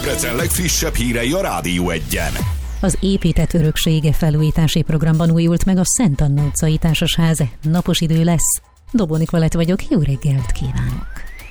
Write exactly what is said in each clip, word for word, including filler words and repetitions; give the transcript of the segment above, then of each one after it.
Debrecen legfrissebb hírei a Rádió Egyen. Az épített öröksége felújítási programban újult meg a Szent Anna utcai társasház. Napos idő lesz. Dobó Nikolett vagyok, jó reggelt kívánok!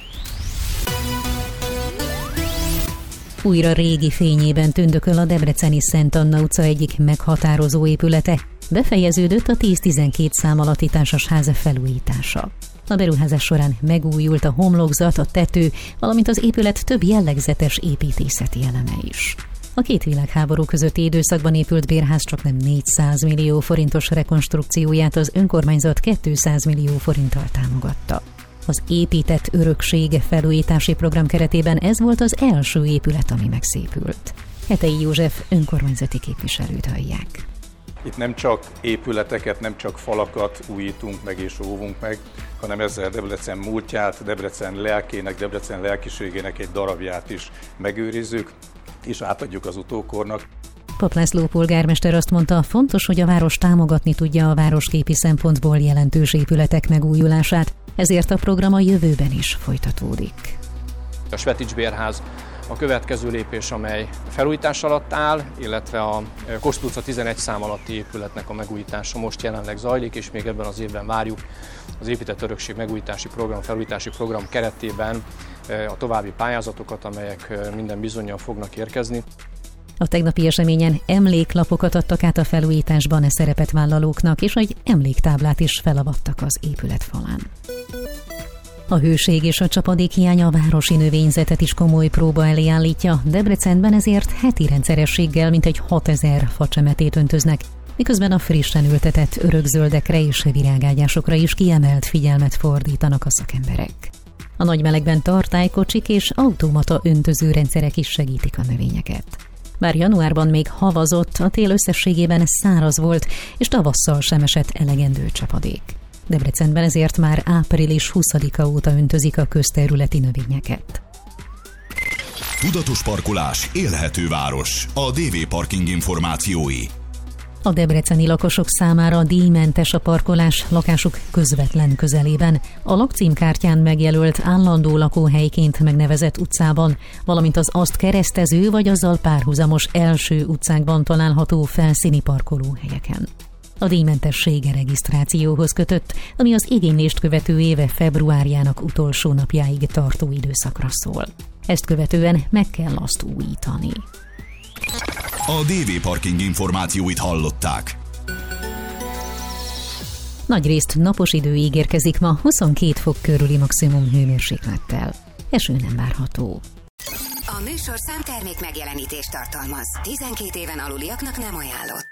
Újra régi fényében tündököl a debreceni Szent Anna utca egyik meghatározó épülete. Befejeződött a tíz-tizenkét szám alatti társasház felújítása. A beruházás során megújult a homlokzat, a tető, valamint az épület több jellegzetes építészeti eleme is. A két világháború közötti időszakban épült bérház csaknem négyszáz millió forintos rekonstrukcióját az önkormányzat kétszáz millió forinttal támogatta. Az épített örökség felújítási program keretében ez volt az első épület, ami megszépült. Hetei József önkormányzati képviselőt hallják. Itt nem csak épületeket, nem csak falakat újítunk meg és óvunk meg, hanem ezzel Debrecen múltját, Debrecen lelkének, Debrecen lelkiségének egy darabját is megőrizzük, és átadjuk az utókornak. Pap László polgármester azt mondta, fontos, hogy a város támogatni tudja a városképi szempontból jelentős épületek megújulását, ezért a program a jövőben is folytatódik. A Svetics bérház a következő lépés, amely felújítás alatt áll, illetve a Kossuth utca tizenegy szám alatti épületnek a megújítása most jelenleg zajlik, és még ebben az évben várjuk az épített örökség megújítási program, felújítási program keretében a további pályázatokat, amelyek minden bizonnyal fognak érkezni. A tegnapi eseményen emléklapokat adtak át a felújításban e szerepet vállalóknak, és egy emléktáblát is felavattak az épület falán. A hőség és a csapadék hiánya a városi növényzetet is komoly próba elé állítja, Debrecenben ezért heti rendszerességgel mintegy hatezer facsemetét öntöznek, miközben a frissen ültetett örökzöldekre és virágágyásokra is kiemelt figyelmet fordítanak a szakemberek. A nagy melegben tartálykocsik és automata öntözőrendszerek is segítik a növényeket. Bár januárban még havazott, a tél összességében száraz volt, és tavasszal sem esett elegendő csapadék. Debrecenben ezért már április huszadika óta öntözik a közterületi növényeket. Tudatos parkolás, élhető város. A dé vé Parking információi. A debreceni lakosok számára díjmentes a parkolás lakásuk közvetlen közelében, a lakcímkártyán megjelölt állandó lakóhelyként megnevezett utcában, valamint az azt keresztező vagy azzal párhuzamos első utcákban található felszíni parkolóhelyeken. A díjmentessége regisztrációhoz kötött, ami az igénylést követő éve februárjának utolsó napjáig tartó időszakra szól. Ezt követően meg kell azt újítani. A dé vé Parking információit hallották. Nagyrészt napos idő ígérkezik ma, huszonkét fok körüli maximum hőmérséklettel. Eső nem várható. A műsorszám termék megjelenítést tartalmaz. tizenkét éven aluliaknak nem ajánlott.